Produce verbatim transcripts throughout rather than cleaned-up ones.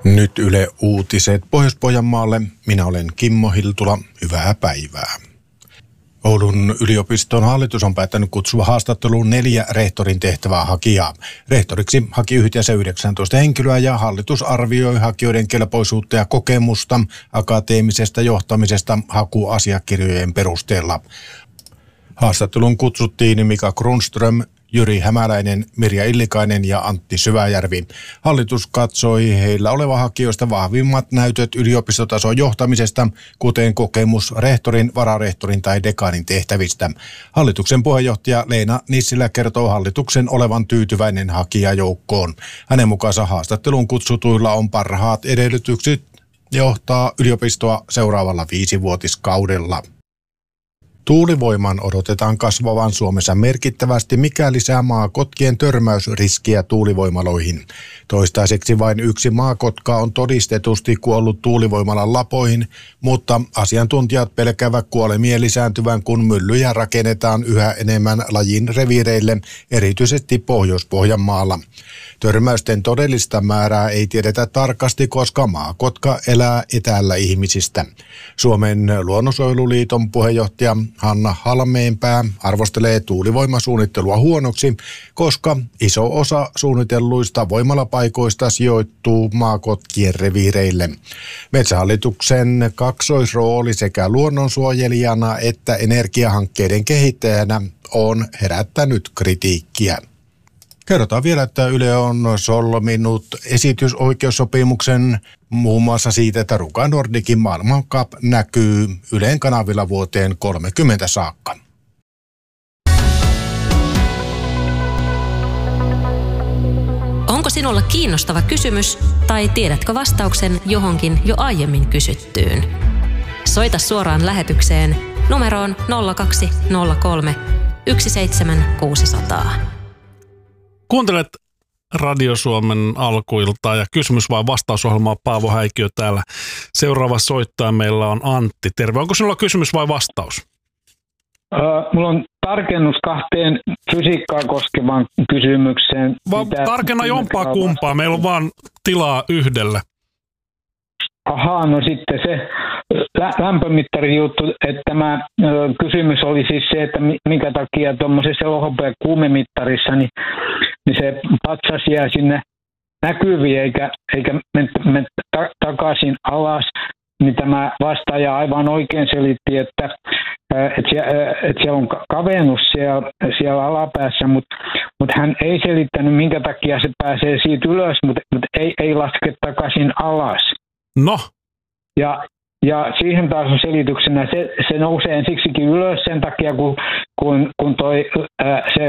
Nyt Yle Uutiset Pohjois-Pohjanmaalle. Minä olen Kimmo Hiltula. Hyvää päivää. Oulun yliopiston hallitus on päättänyt kutsua haastatteluun neljä rehtorin tehtävää hakijaa. Rehtoriksi haki yhteensä yhdeksäntoista henkilöä ja hallitus arvioi hakijoiden kelpoisuutta ja kokemusta akateemisesta johtamisesta hakuasiakirjojen perusteella. Haastatteluun kutsuttiin Mika Kronström, Jyri Hämäläinen, Mirja Illikainen ja Antti Syväjärvi. Hallitus katsoi heillä olevan hakijoista vahvimmat näytöt yliopistotason johtamisesta, kuten kokemus rehtorin, vararehtorin tai dekaanin tehtävistä. Hallituksen puheenjohtaja Leena Nissilä kertoo hallituksen olevan tyytyväinen hakijajoukkoon. Hänen mukaansa haastatteluun kutsutuilla on parhaat edellytykset johtaa yliopistoa seuraavalla viisivuotiskaudella. Tuulivoiman odotetaan kasvavan Suomessa merkittävästi, mikä lisää maakotkien törmäysriskiä tuulivoimaloihin. Toistaiseksi vain yksi maakotka on todistetusti kuollut tuulivoimalan lapoihin, mutta asiantuntijat pelkäävät kuolemien lisääntyvän, kun myllyjä rakennetaan yhä enemmän lajin reviireille, erityisesti Pohjois-Pohjanmaalla. Törmäysten todellista määrää ei tiedetä tarkasti, koska maakotka elää etäällä ihmisistä. Suomen luonnonsuojeluliiton puheenjohtaja Hanna Halmeenpää arvostelee tuulivoimasuunnittelua huonoksi, koska iso osa suunnitelluista voimalapaikoista sijoittuu maakotkien reviireille. Metsähallituksen kaksoisrooli sekä luonnonsuojelijana että energiahankkeiden kehittäjänä on herättänyt kritiikkiä. Kerrotaan vielä, että Yle on solminut esitysoikeussopimuksen muun muassa siitä, että Ruka Nordicin Maailman Cup näkyy Ylen kanavilla vuoteen kolmekymmentä saakka. Onko sinulla kiinnostava kysymys tai tiedätkö vastauksen johonkin jo aiemmin kysyttyyn? Soita suoraan lähetykseen numeroon nolla kaksi nolla kolme yksi seitsemän kuusi nolla nolla. Kuuntelet Radio Suomen alkuiltaa ja kysymys vai vastausohjelmaa. Paavo Häikiö täällä. Seuraava soittaja meillä on Antti. Terve. Onko sinulla kysymys vai vastaus? Uh, mulla on tarkennus kahteen fysiikkaa koskevaan kysymykseen. Va- mitä, tarkenna jompaa kumpaa. Meillä on vaan tilaa yhdelle. Ahaa, no sitten se lä- lämpömittari juttu, että tämä ö, kysymys oli siis se, että minkä takia tuommoisessa elohopea kuumemittarissa niin, niin se patsas jää sinne näkyviin eikä, eikä mene men ta- takaisin alas. Niin tämä vastaaja aivan oikein selitti, että, että, siellä, että siellä on kavennus siellä, siellä alapäässä, mutta, mutta hän ei selittänyt, minkä takia se pääsee siitä ylös, mutta, mutta ei, ei laske takaisin alas. No. Ja, ja siihen taas on selityksenä, se, se nousee ensiksikin ylös sen takia, kun, kun, kun toi, ää, se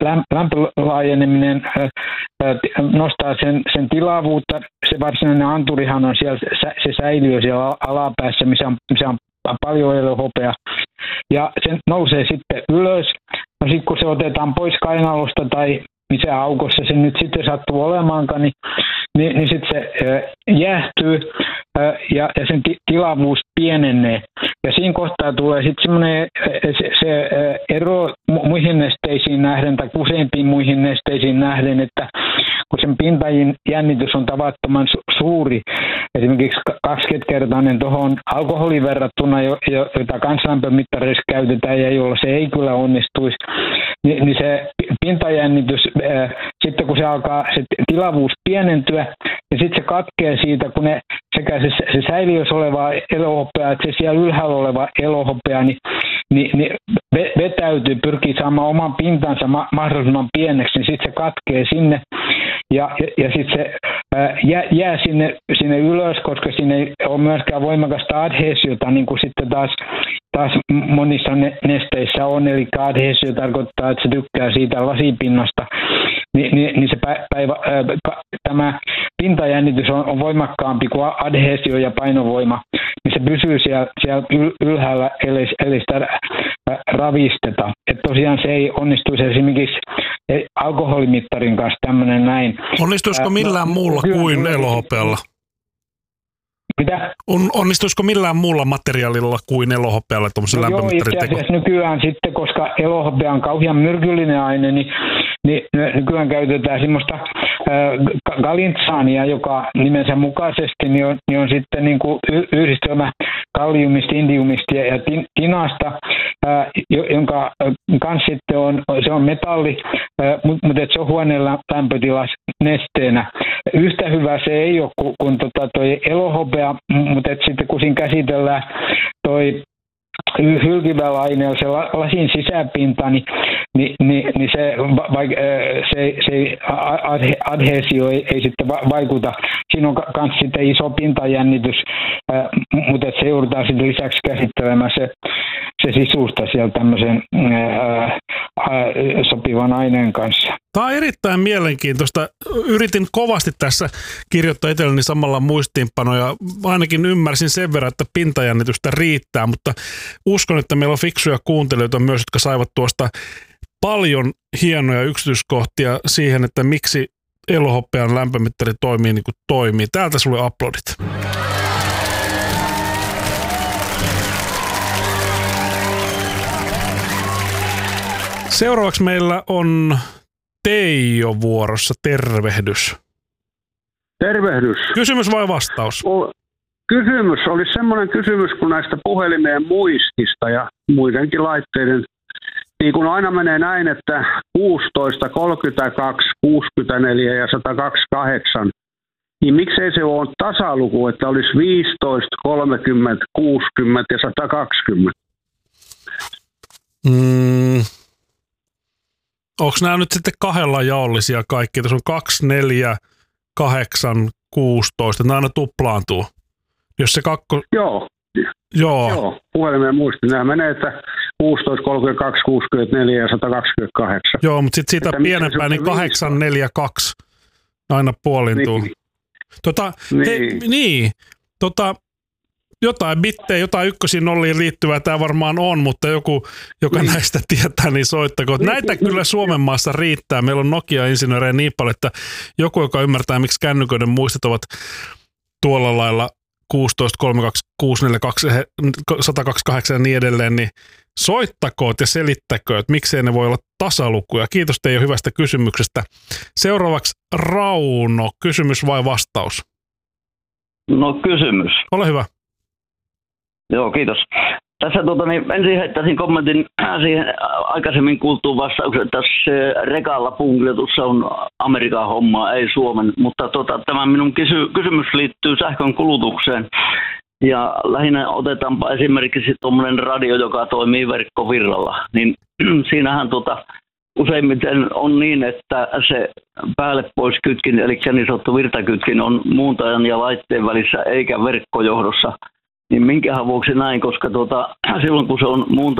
lämpölaajeneminen ää, nostaa sen, sen tilavuutta. Se varsinainen anturihan on siellä, se säiliö siellä alapäässä, missä on, missä on paljon elohopea. Ja se nousee sitten ylös. No sitten kun se otetaan pois kainalosta tai missä aukossa se nyt sitten sattuu olemaankaan, niin, niin, niin sitten se ää, jäähtyy ää, ja, ja sen ti- tilavuus pienenee. Ja siinä kohtaa tulee sitten semmoinen se, se ää, ero muihin nesteisiin nähden tai useimpiin muihin nesteisiin nähden, että kun sen pintajännitys on tavattoman su- suuri, esimerkiksi kaksikymmentäkertainen tuohon alkoholin verrattuna, jota kansanlämpömittareissa käytetään ja jolla se ei kyllä onnistuisi, niin, niin se pintajännitys, ää, sitten kun se alkaa se tilavuus pienentyä, ja sitten se katkee siitä, kun ne, sekä se, se säiliössä oleva elohopea, että se siellä ylhäällä oleva elohopea, niin, niin, niin vetäytyy, pyrkii saamaan oman pintansa ma- mahdollisimman pieneksi, niin sitten se katkee sinne, ja, ja, ja sitten se ää, jää, jää sinne, sinne ylös, koska siinä ei ole myöskään voimakasta adhesiota, niin kuin sitten taas, taas monissa nesteissä on, eli adhesio tarkoittaa, että se tykkää siitä lasipinnasta, Ni, niin, niin se päivä, ää, tämä pintajännitys on, on voimakkaampi kuin adhesio ja painovoima, niin se pysyy siellä, siellä ylhäällä, eli, eli sitä ravisteta. Että tosiaan se ei onnistuisi esimerkiksi alkoholimittarin kanssa tämmöinen näin. Onnistuisiko millään no, muulla kuin elohopealla? Mitä? On, onnistuisiko millään muulla materiaalilla kuin elohopealla tuommoisen no lämpömittarin teko? Joo, itse asiassa nykyään sitten, koska elohopea on kauhean myrkyllinen aine, niin, niin nykyään käytetään semmoista galintsaania, joka nimensä mukaisesti niin on, niin on sitten niin kuin yhdistelmä kalliumista, indiumista ja tinasta, jonka kanssa sitten on, se on metalli, mutta se on huoneen lämpötilassa nesteenä. Yhtä hyvä se ei ole kuin, kuin tota toi elohopea, mutta sitten kun siinä käsitellään toi hylkivällä aineella se lasin sisäpinta, niin, niin, niin, niin se, vaik, se, se adhesio ei, ei sitten vaikuta. Siinä on myös sitten iso pintajännitys, mutta se joudutaan sitten lisäksi käsittelemään se, se sisusta siellä tämmöisen ää, sopivan aineen kanssa. Tämä on erittäin mielenkiintoista. Yritin kovasti tässä kirjoittaa itselleni samalla muistiinpanoja. Ainakin ymmärsin sen verran, että pintajännitystä riittää, mutta uskon, että meillä on fiksuja kuuntelijoita myös, jotka saivat tuosta paljon hienoja yksityiskohtia siihen, että miksi elohopean lämpömittari toimii niin kuin toimii. Täältä sulle aplodit. Seuraavaksi meillä on Teijo vuorossa. Tervehdys. Tervehdys. Kysymys vai vastaus? O- kysymys olisi semmoinen kysymys kuin näistä puhelimeen muistista ja muidenkin laitteiden. Niin kun aina menee näin, että kuusitoista, kolmekymmentäkaksi, kuusikymmentäneljä ja sata kaksikymmentäkahdeksan, niin miksei se ole tasaluku, että olisi viisitoista, kolmekymmentä, kuusikymmentä ja sata kaksikymmentä? Mm. Onko nämä nyt sitten kahdella jaollisia kaikki? Tässä on kaksi, neljä, kahdeksan, kuusitoista. Nämä aina tuplaantuu. Jos se kakko... Joo. Joo. Joo. Puhelimeen muisti. Nämä menee, että kuusitoista, kolmekymmentäkaksi, kuusikymmentäneljä ja sata kaksikymmentäkahdeksan. Joo, mutta sitten siitä että pienempää, niin kahdeksan, neljä, kaksi aina puolintuu. Niin. Tota, niin. He, niin. Tota, jotain bittejä, jotain ykkösiin nolliin liittyvää tämä varmaan on, mutta joku, joka niin. näistä tietää, niin soittako. Niin, näitä niin, kyllä Suomen maassa riittää. Meillä on Nokia-insinöörejä niin paljon, että joku, joka ymmärtää, miksi kännyköiden muistit ovat tuolla lailla kuusitoista, kolmekymmentäkaksi, kuusisataaneljäkymmentäkaksi, sata kaksikymmentäkahdeksan ja niin edelleen, niin soittakoot ja selittäkööt, miksei ne voi olla tasalukuja. Kiitos teidän hyvästä kysymyksestä. Seuraavaksi Rauno, kysymys vai vastaus? No kysymys. Ole hyvä. Joo, kiitos. Tässä tuota, niin ensin heittäisin kommentin siihen aikaisemmin kuultuun vastaukseen, että tässä rekalla punkiletus on Amerikan hommaa, ei Suomen. Mutta tuota, tämä minun kysy- kysymys liittyy sähkön kulutukseen. Ja lähinnä otetaanpa esimerkiksi tuommoinen radio, joka toimii verkkovirralla. Niin siinähän tuota, useimmiten on niin, että se päälle pois kytkin, eli niin sanottu virtakytkin on muuntajan ja laitteen välissä eikä verkkojohdossa. Niin minkähän vuoksi näin, koska tuota, silloin kun se on muuntajan